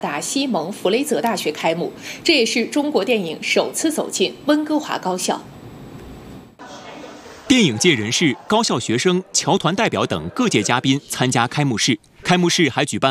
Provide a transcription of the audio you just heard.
大西蒙弗雷泽大学开幕，这也是中国电影首次走进温哥华高校。 电影界人士、高校学生、侨团代表等各界嘉宾参加开幕式。开幕式还举办